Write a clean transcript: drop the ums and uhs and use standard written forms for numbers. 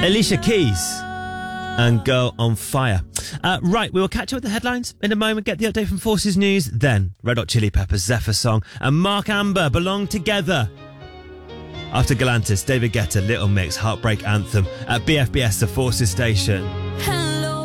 Alicia Keys and Girl on Fire. Right, we will catch up with the headlines in a moment, get the update from Forces News, then Red Hot Chili Peppers, Zephyr Song and Mark Amber Belong Together. After Galantis, David Guetta, Little Mix, Heartbreak Anthem at BFBS, the Forces Station.